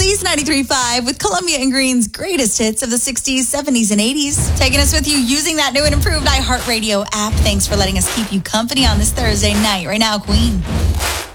Oldies 93.5 with Columbia and Green's greatest hits of the 60s, 70s, and 80s. Taking us with you using that new and improved iHeartRadio app. Thanks for letting us keep you company on this Thursday night. Right now, Queen.